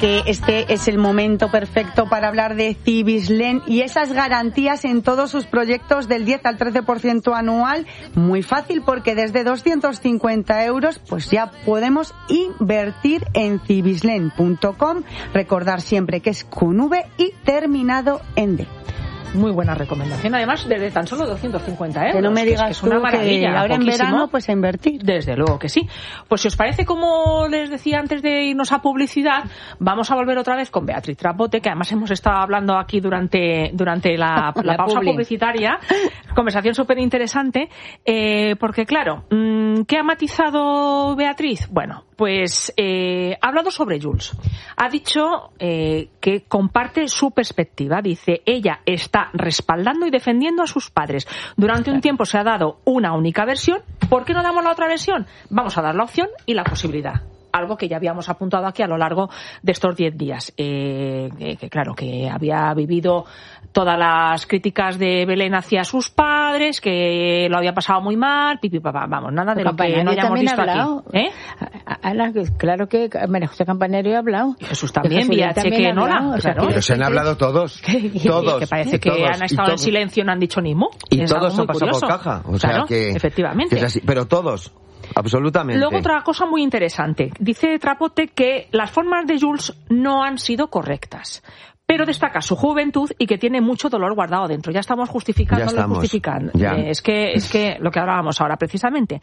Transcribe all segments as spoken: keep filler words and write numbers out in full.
que este es el momento perfecto para hablar de Cibislen y esas garantías en todos sus proyectos del diez al trece por ciento anual. Muy fácil, porque desde doscientos cincuenta euros pues ya podemos invertir en cibislen punto com. Recordar siempre que es con V y terminado en D. Muy buena recomendación, además desde tan solo doscientos cincuenta euros. Que no me digas que es, que es una tú maravilla. Que ahora en poquísimo. verano pues a invertir. Desde luego que sí. Pues si os parece, como les decía antes de irnos a publicidad, vamos a volver otra vez con Beatriz Trapote, que además hemos estado hablando aquí durante durante la, la, la pausa publi. publicitaria. Conversación súper interesante, eh, porque claro, ¿qué ha matizado Beatriz? Bueno, pues eh, ha hablado sobre Jules. Ha dicho eh, que comparte su perspectiva. Dice, ella está respaldando y defendiendo a sus padres. Durante un tiempo se ha dado una única versión. ¿Por qué no damos la otra versión? Vamos a dar la opción y la posibilidad. Algo que ya habíamos apuntado aquí a lo largo de estos diez días. Eh, que, que claro, que había vivido todas las críticas de Belén hacia sus padres, que lo había pasado muy mal, pipi papá, vamos, nada de lo que no hayamos visto aquí. ¿Eh? Ana, claro que María José Campanero ha hablado. Y Jesús también, vía cheque en Ola. Claro. Pero se han hablado todos. todos. Que parece que todos, han estado en silencio, no han dicho ni mu. Y es todos han pasado por caja. O sea claro, que, efectivamente. Que es así. Pero todos. Absolutamente. Luego otra cosa muy interesante. Dice Trapote que las formas de Jules no han sido correctas, pero destaca su juventud y que tiene mucho dolor guardado dentro. Ya estamos justificando lo justificando. Eh, es que es que lo que hablábamos ahora precisamente.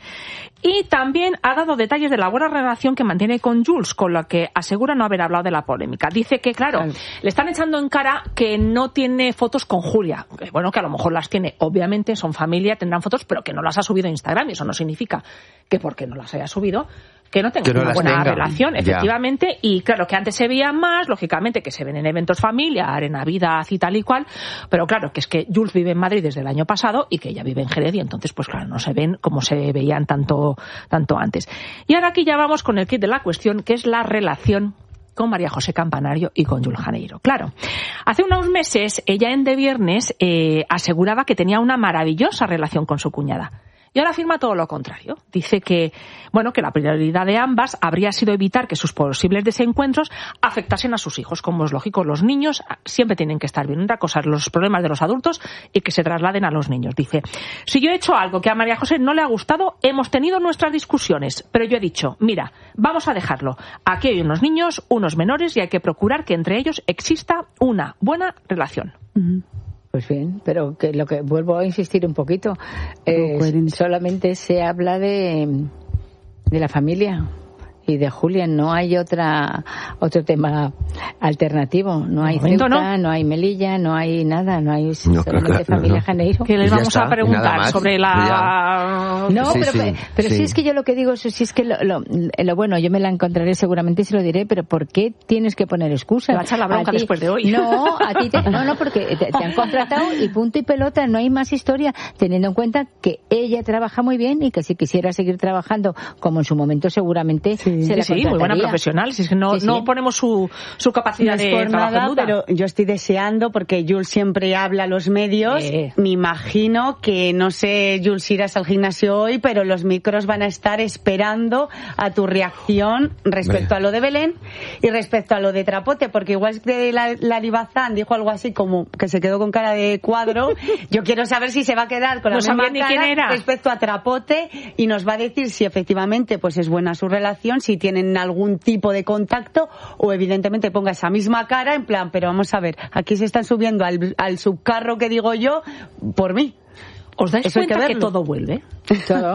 Y también ha dado detalles de la buena relación que mantiene con Jules, con la que asegura no haber hablado de la polémica. Dice que, claro, claro, le están echando en cara que no tiene fotos con Julia. Bueno, que a lo mejor las tiene. Obviamente son familia, tendrán fotos, pero que no las ha subido a Instagram. Y eso no significa que porque no las haya subido que no tengan una buena tenga. relación, efectivamente, ya. Y claro, que antes se veían más, lógicamente, que se ven en eventos familiares, en Navidad y tal y cual, pero claro, que es que Jules vive en Madrid desde el año pasado y que ella vive en Jerez, y entonces, pues claro, no se ven como se veían tanto, tanto antes. Y ahora aquí ya vamos con el kit de la cuestión, que es la relación con María José Campanario y con Jules Janeiro. Claro, hace unos meses, ella en De Viernes eh, aseguraba que tenía una maravillosa relación con su cuñada. Y ahora afirma todo lo contrario. Dice que, bueno, que la prioridad de ambas habría sido evitar que sus posibles desencuentros afectasen a sus hijos. Como es lógico, los niños siempre tienen que estar bien. Otra cosa, los problemas de los adultos y que se trasladen a los niños. Dice, si yo he hecho algo que a María José no le ha gustado, hemos tenido nuestras discusiones, pero yo he dicho, mira, vamos a dejarlo. Aquí hay unos niños, unos menores, y hay que procurar que entre ellos exista una buena relación. Uh-huh. Pues bien, pero que lo que vuelvo a insistir un poquito, eh, solamente se habla de, de la familia y de Julia, no hay otra otro tema alternativo, no hay Ceuta, no. no hay Melilla, no hay nada, no hay no, solamente claro, familia no. Janeiro. Que les vamos está, a preguntar sobre la... Ya. No, sí, pero, sí, pero sí. sí es que yo lo que digo, si es que lo, lo, lo bueno, yo me la encontraré seguramente y se lo diré, pero ¿por qué tienes que poner excusas? Va a echar la bronca después de hoy. No, a ti te, no, no, porque te, te han contratado y punto y pelota, no hay más historia, teniendo en cuenta que ella trabaja muy bien y que si quisiera seguir trabajando como en su momento seguramente sí. se la sí, sí, muy buena profesional, si es que no, sí, sí. no ponemos su, su capacidad no de por trabajo nada, en duda. Pero yo estoy deseando, porque Jules siempre habla a los medios, eh. me imagino que, no sé, Jules, irás al gimnasio hoy, pero los micros van a estar esperando a tu reacción respecto Vale. a lo de Belén y respecto a lo de Trapote, porque igual que la, la Libazán dijo algo así como que se quedó con cara de cuadro, yo quiero saber si se va a quedar con la no misma cara quién era. respecto a Trapote y nos va a decir si efectivamente pues es buena su relación, si tienen algún tipo de contacto o evidentemente ponga esa misma cara en plan, pero vamos a ver, aquí se están subiendo al, al subcarro que digo yo por mí. ¿Os dais Eso cuenta que, que todo vuelve? Todo.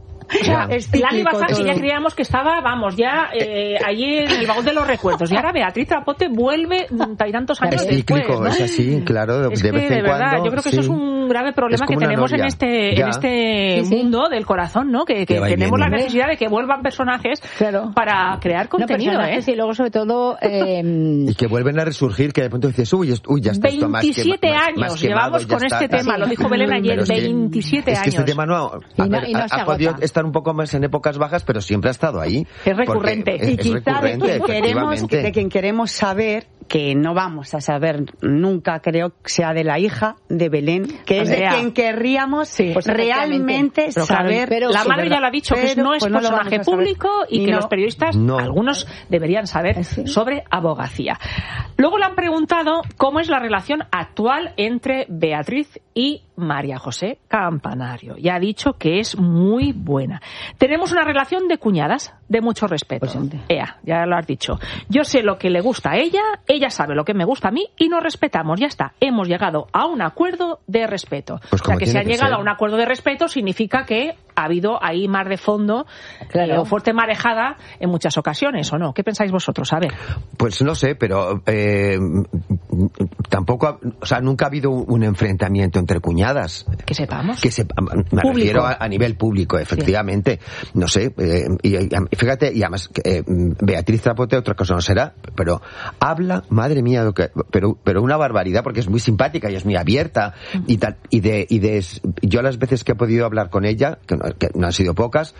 O sea, la Libazán, que ya creíamos que estaba, vamos, ya eh, allí en el baúl de los recuerdos. Y ahora Beatriz Trapote vuelve tantos años es después, cíclico, ¿no? Es así, claro, de, es de que, vez en de verdad, cuando. Yo creo que sí. eso es un grave problema que tenemos en este, en este sí, sí. mundo del corazón, ¿no? Que, que, que tenemos bien, la necesidad de que vuelvan personajes claro. para crear contenido, no, ¿eh? Y luego, sobre todo... Eh... y que vuelven a resurgir, que de pronto dices, uy, uy ya está esto más veintisiete que, años más, más llevamos quemado, con este está, tema, lo dijo Belén ayer, veintisiete años. Es que este tema no, y no, y no ha, ha podido estar un poco más en épocas bajas, pero siempre ha estado ahí. Es recurrente. Es, y quizá de quien, queremos, de quien queremos saber que no vamos a saber nunca, creo que sea de la hija de Belén, que es de quien querríamos sí, pues realmente pero saber. Pero la madre ya lo ha dicho, pero, que no es pues no personaje público y, y que no, los periodistas, no. algunos, deberían saber ¿sí? sobre abogacía. Luego le han preguntado cómo es la relación actual entre Beatriz y María José Campanario. Y ha dicho que es muy buena. Tenemos una relación de cuñadas, de mucho respeto. Pues, Ea, ya lo has dicho. Yo sé lo que le gusta a ella, ella sabe lo que me gusta a mí y nos respetamos. Ya está. Hemos llegado a un acuerdo de respeto. Pues o sea, que si han llegado ser. a un acuerdo de respeto significa que ha habido ahí mar de fondo claro. eh, o fuerte marejada en muchas ocasiones, ¿o no? ¿Qué pensáis vosotros? A ver. Pues no sé, pero eh, tampoco, o sea, nunca ha habido un enfrentamiento entre cuñadas. Que sepamos. Que sepa, me público. refiero a, a nivel público, efectivamente. Sí. No sé, eh, y, y fíjate, y además, eh, Beatriz Trapote, otra cosa no será, pero habla, madre mía, lo que, pero, pero una barbaridad, porque es muy simpática y es muy abierta, mm. y tal, y de, y de, yo las veces que he podido hablar con ella, que no, que no han sido pocas,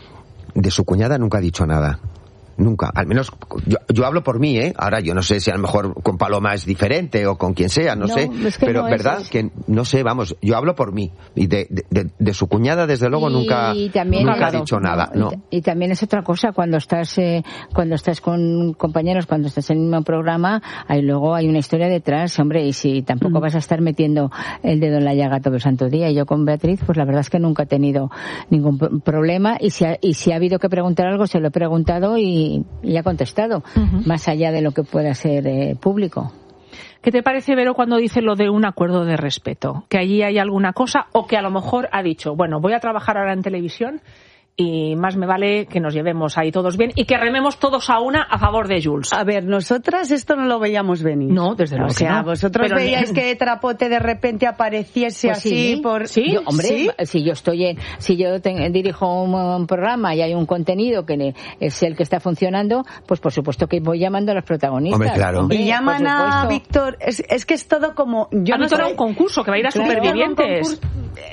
de su cuñada nunca ha dicho nada. Nunca, al menos yo, yo hablo por mí, ¿eh? Ahora yo no sé si a lo mejor con Paloma es diferente o con quien sea, no, no sé, es que pero no verdad es que no sé, vamos, yo hablo por mí y de, de, de, de su cuñada desde luego y nunca, también, nunca claro, ha dicho nada, no. Y, y también es otra cosa cuando estás eh, cuando estás con compañeros, cuando estás en el mismo programa, ahí luego hay una historia detrás, hombre, y si tampoco mm. vas a estar metiendo el dedo en la llaga todo el santo día. Y yo con Beatriz, pues la verdad es que nunca he tenido ningún problema y si ha, y si ha habido que preguntar algo se lo he preguntado y y ha contestado, uh-huh. más allá de lo que pueda ser eh, público. ¿Qué te parece, Vero, cuando dice lo de un acuerdo de respeto? ¿Que allí hay alguna cosa o que a lo mejor ha dicho, bueno, voy a trabajar ahora en televisión y más me vale que nos llevemos ahí todos bien y que rememos todos a una a favor de Jules? A ver, nosotras esto no lo veíamos venir. No, desde luego. O sea, no. vosotros Pero veíais ni... que Trapote de repente apareciese pues así sí. por... ¿Sí? Yo, hombre, ¿Sí? si yo estoy en, si yo te, dirijo un, un programa y hay un contenido que es el que está funcionando, pues por supuesto que voy llamando a los protagonistas. Hombre, claro. Hombre, y llaman a Víctor, es, es que es todo como... Yo a no Víctor a un concurso que va a ir a claro, Supervivientes.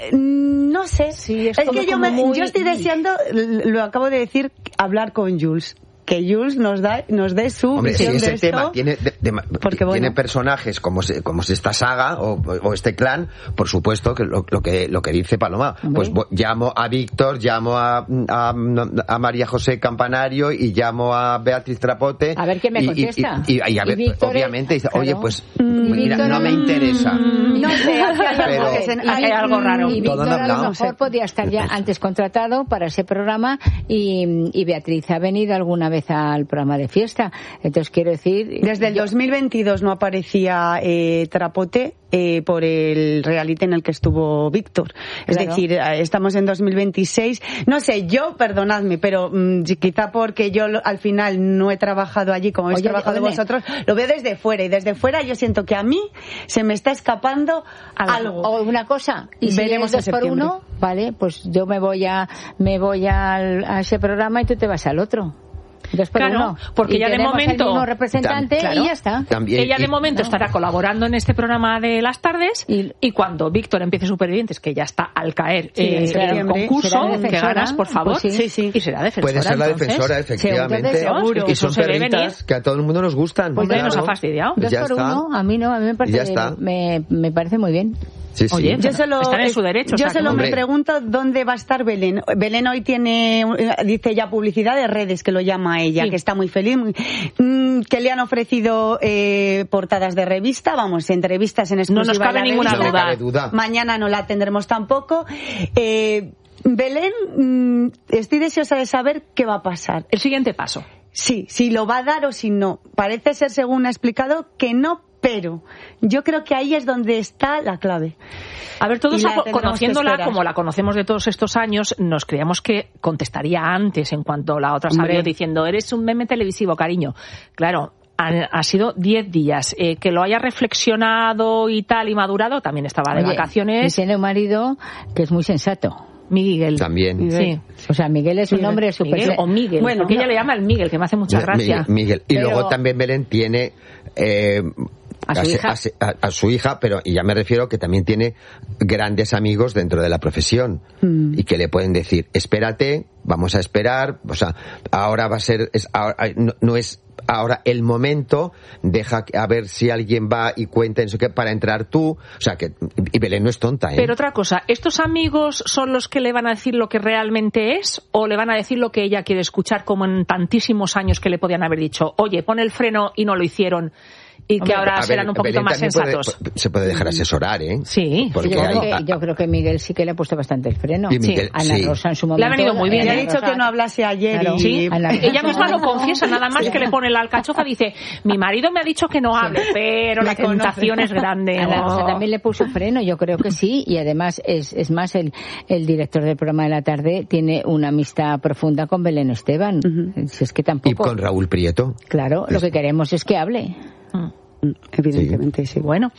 No sé. Sí, es, es que yo, me, muy... yo estoy deseando, lo acabo de decir, hablar con Jules. Que Jules nos da nos dé su Hombre, visión si ese de esto, tema tiene, de, de, porque, tiene bueno, personajes como se, como es esta saga o, o este clan, por supuesto que lo, lo que lo que dice Paloma, Hombre. pues llamo a Víctor, llamo a, a, a María José Campanario y llamo a Beatriz Trapote. A ver qué me contesta. Y, y, y, y a ver, y obviamente dice, oye, pues mira, no me interesa. No sé, aquí hay, Pero, algo, que se, aquí hay algo raro. Y Víctor a lo mejor podía estar ya antes contratado para ese programa y, y Beatriz ha venido alguna vez al programa de fiesta. Entonces quiero decir... Desde el dos mil veintidós no aparecía eh, Trapote eh, por el reality en el que estuvo Víctor. Es claro. decir, estamos en dos mil veintiséis. No sé, yo, perdonadme, pero mmm, quizá porque yo al final no he trabajado allí como habéis trabajado oye. vosotros, lo veo desde fuera y desde fuera yo siento que a mí se me está escapando algo. O una cosa, y si veremos dos por uno, vale, pues yo me voy a me voy al, a ese programa y tú te vas al otro. Claro, uno. porque y ya de momento el representante claro, y ya está. También, ella de y, momento no. estará colaborando en este programa de las tardes y, y cuando Víctor empiece Supervivientes, que ya está al caer sí, eh, el concurso que ganas, por favor, pues sí. Sí, sí. y será defensora. Puede ser la entonces. defensora, efectivamente. Seguro. Y son perritas que a todo el mundo nos gustan. Pues claro. nos ha fastidiado. Dos ya por está. uno, a mí no, a mí me parece, me, me parece muy bien. Sí, sí. Oye, yo solo, están en su derecho. Yo o sea, solo hombre. me pregunto dónde va a estar Belén. Belén hoy tiene, dice ya publicidad de redes, que lo llama ella, sí. que está muy feliz, muy, mmm, que le han ofrecido eh, portadas de revista, vamos, entrevistas en exclusiva. No nos cabe ninguna revista. duda. Mañana no la tendremos tampoco. Eh, Belén, mmm, estoy deseosa de saber qué va a pasar. El siguiente paso. Sí, si lo va a dar o si no. Parece ser, según ha explicado, que no, pero yo creo que ahí es donde está la clave. A ver, todos conociéndola como la conocemos de todos estos años, nos creíamos que contestaría antes en cuanto la otra salió diciendo, eres un meme televisivo, cariño. Claro, ha, ha sido diez días. Eh, que lo haya reflexionado y tal y madurado, también estaba de Oye, vacaciones. Y tiene un marido que es muy sensato. Miguel. También. Miguel. Sí. O sea, Miguel es un Miguel. nombre súper... Miguel o Miguel, bueno, porque no. ella le llama el Miguel, que me hace mucha gracia. Miguel. Miguel. Y Pero... luego también Belén tiene... Eh, a su hija, a, a su hija, pero y ya me refiero que también tiene grandes amigos dentro de la profesión mm. y que le pueden decir, espérate, vamos a esperar, o sea, ahora va a ser, es, ahora, no, no es ahora el momento, deja a ver si alguien va y cuenta en eso que para entrar tú, o sea que y Belén no es tonta, ¿eh? Pero otra cosa, ¿estos amigos son los que le van a decir lo que realmente es o le van a decir lo que ella quiere escuchar, como en tantísimos años que le podían haber dicho, oye, pon el freno y no lo hicieron? Y que ahora serán ver, un poquito Belén más sensatos. Puede, se puede dejar asesorar, ¿eh? Sí. Yo creo, que, yo creo que Miguel sí que le ha puesto bastante el freno. Y Miguel, sí. Ana sí. Rosa en su momento. Le ha venido muy bien. Le ha dicho que no hablase ayer. Claro. Y... Sí. Ella misma lo confiesa, nada más sí. que le pone la alcachofa, dice, mi marido me ha dicho que no hable, sí. pero la tentación es grande. Ana Rosa también le puso freno, yo creo que sí. Y además, es, es más, el, el director del programa de la tarde tiene una amistad profunda con Belén Esteban. Uh-huh. Si es que tampoco... Y con Raúl Prieto. Claro, lo que queremos es que hable. Uh. Evidentemente, sí. sí. Bueno,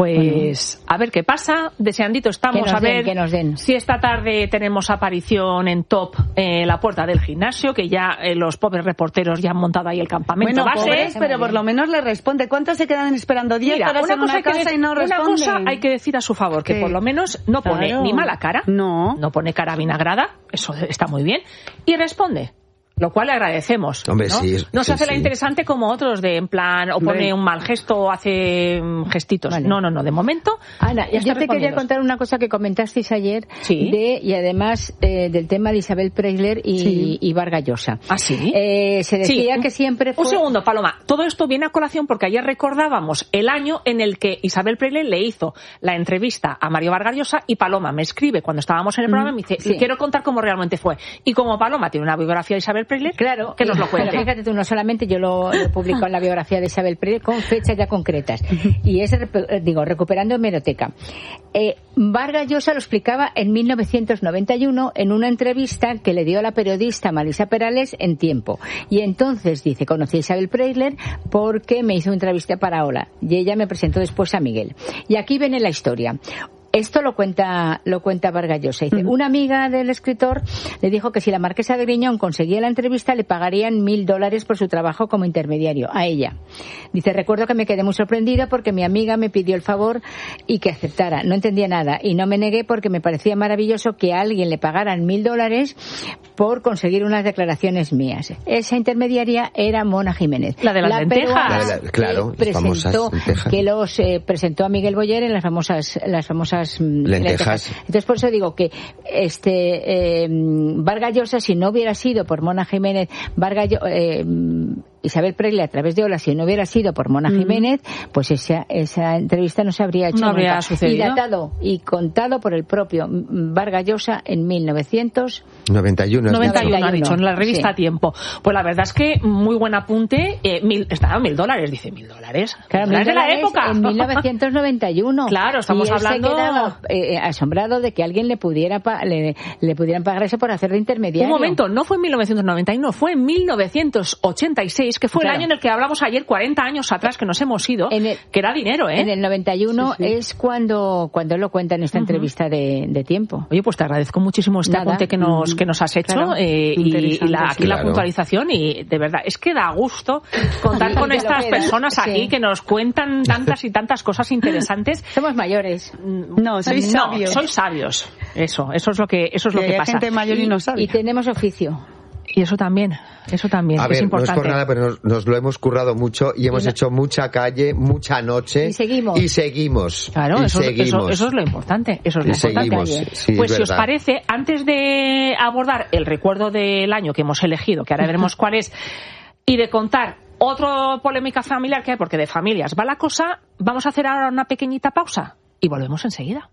pues bueno. a ver qué pasa. Deseandito estamos a ver den, que nos den. si esta tarde tenemos aparición en Top en la puerta del gimnasio, que ya eh, los pobres reporteros ya han montado ahí el campamento bueno, base. Pobres, pero por lo menos le responde. ¿Cuántos se quedan esperando? ¿Diez para hacer una, una cosa de, y no responden? Una cosa hay que decir a su favor, que sí. por lo menos no pone claro. ni mala cara, no. no pone cara vinagrada, eso está muy bien, y responde. Lo cual le agradecemos. Hombre, ¿no? sí, no se sí, hace sí. la interesante como otros de en plan, o pone Hombre. un mal gesto o hace gestitos. Vale. No, no, no, de momento. Ana, yo te quería contar una cosa que comentasteis ayer ¿Sí? de y además eh, del tema de Isabel Preisler y, sí. y Vargas Llosa. ¿Ah, sí? Eh, se decía sí. que siempre fue... Un segundo, Paloma. Todo esto viene a colación porque ayer recordábamos el año en el que Isabel Preisler le hizo la entrevista a Mario Vargas Llosa y Paloma me escribe cuando estábamos en el programa mm, y me dice, sí. quiero contar cómo realmente fue. Y como Paloma tiene una biografía de Isabel Preisler, claro, que nos lo cuente. Pero fíjate tú, no solamente yo lo, lo publico en la biografía de Isabel Preisler con fechas ya concretas. Y es, digo, recuperando hemeroteca. Eh, Vargas Llosa lo explicaba en mil novecientos noventa y uno en una entrevista que le dio a la periodista Marisa Perales en Tiempo. Y entonces dice, conocí a Isabel Preisler porque me hizo una entrevista para Hola. Y ella me presentó después a Miguel. Y aquí viene la historia. Esto lo cuenta lo cuenta Vargas Llosa. Dice, una amiga del escritor le dijo que si la marquesa de Griñón conseguía la entrevista le pagarían mil dólares por su trabajo como intermediario a ella. Dice, recuerdo que me quedé muy sorprendida porque mi amiga me pidió el favor y que aceptara. No entendía nada y no me negué porque me parecía maravilloso que a alguien le pagaran mil dólares por conseguir unas declaraciones mías. Esa intermediaria era Mona Jiménez. La de las lentejas. La, la, claro, que presentó, que los eh, presentó a Miguel Boyer en las famosas las famosas Lentejas. lentejas. Entonces, por eso digo que este eh, Vargas Llosa, si no hubiera sido por Mona Jiménez, Vargas eh, Isabel Preisler a través de Hola, si no hubiera sido por Mona mm. Jiménez, pues esa esa entrevista no se habría hecho no nunca. Habría sucedido. Y datado y contado por el propio Vargas Llosa en mil novecientos noventa y uno. noventa y uno, ha dicho, en la revista sí. Tiempo. Pues la verdad es que muy buen apunte. Eh, mil, estaba mil dólares, dice mil dólares. Claro, mil dólares de la época. En mil novecientos noventa y uno. Claro, estamos y hablando. Se quedaba eh, asombrado de que alguien le pudiera pa le, le pudieran pagar eso por hacer de intermediario. Un momento, no fue en mil novecientos noventa y uno, fue en mil novecientos ochenta y seis, que fue claro. el año en el que hablamos ayer, cuarenta años atrás, que nos hemos ido, el, que era dinero, ¿eh? En el noventa y uno sí, sí. es cuando cuando él lo cuenta en esta uh-huh. entrevista de, de Tiempo. Oye, pues te agradezco muchísimo este Nada. apunte que nos, uh-huh. que nos has hecho claro. eh, y, y la, aquí claro. la puntualización y de verdad, es que da gusto contar con estas personas sí. aquí que nos cuentan tantas y tantas cosas interesantes. Somos mayores. No, sois no, sabios. sois sabios. Eso, eso es lo que, eso es lo que, que pasa. Gente mayor y, y no sabe. Y tenemos oficio. Y eso también, eso también, a que ver, es importante. No es por nada, pero nos, nos lo hemos currado mucho y hemos y no. hecho mucha calle, mucha noche. Y seguimos. Y seguimos. Claro, y eso, seguimos. Eso, eso es lo importante. Eso es y lo importante. Seguimos, sí, pues si os verdad. parece, antes de abordar el recuerdo del año que hemos elegido, que ahora veremos cuál es, y de contar otra polémica familiar que hay, porque de familias va la cosa, vamos a hacer ahora una pequeñita pausa y volvemos enseguida.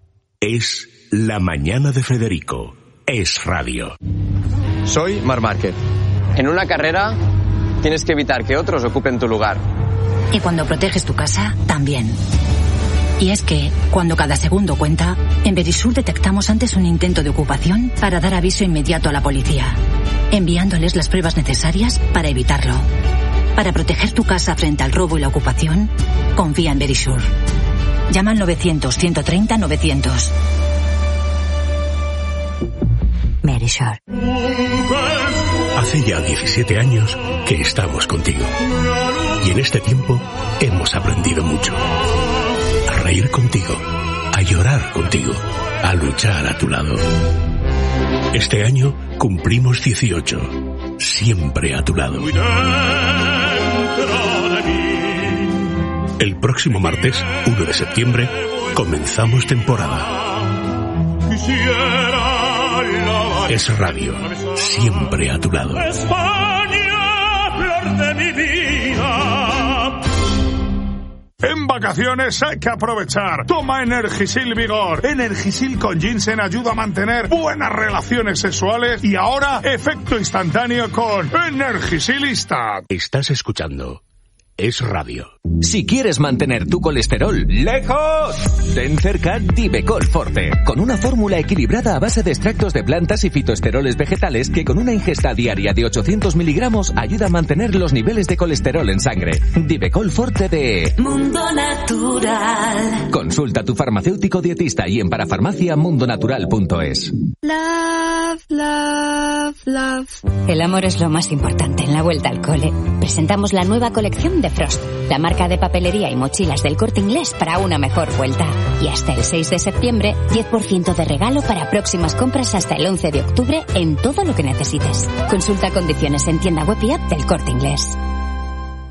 Es La Mañana de Federico. Es radio. Soy Marc Márquez. En una carrera tienes que evitar que otros ocupen tu lugar. Y cuando proteges tu casa, también. Y es que, cuando cada segundo cuenta, en Verisur detectamos antes un intento de ocupación para dar aviso inmediato a la policía, enviándoles las pruebas necesarias para evitarlo. Para proteger tu casa frente al robo y la ocupación, confía en Verisur. Llama al novecientos, ciento treinta, novecientos. Verisur. Hace ya diecisiete años que estamos contigo. Y en este tiempo hemos aprendido mucho. A reír contigo, a llorar contigo, a luchar a tu lado. Este año cumplimos dieciocho, siempre a tu lado. El próximo martes, uno de septiembre, comenzamos temporada. Es Radio, siempre a tu lado. España, flor de mi vida. En vacaciones hay que aprovechar. Toma Energisil Vigor. Energisil con ginseng ayuda a mantener buenas relaciones sexuales y ahora efecto instantáneo con Energisilista. Estás escuchando Es Radio. Si quieres mantener tu colesterol lejos, ten cerca Divecol Forte, con una fórmula equilibrada a base de extractos de plantas y fitoesteroles vegetales que con una ingesta diaria de ochocientos miligramos ayuda a mantener los niveles de colesterol en sangre. Divecol Forte de Mundo Natural. Consulta a tu farmacéutico dietista y en parafarmacia mundonatural punto es. Love, love, love. El amor es lo más importante en la vuelta al cole. Presentamos la nueva colección de Frost, la marca de papelería y mochilas del Corte Inglés para una mejor vuelta. Y hasta el seis de septiembre, diez por ciento de regalo para próximas compras hasta el once de octubre en todo lo que necesites. Consulta condiciones en tienda web y app del Corte Inglés.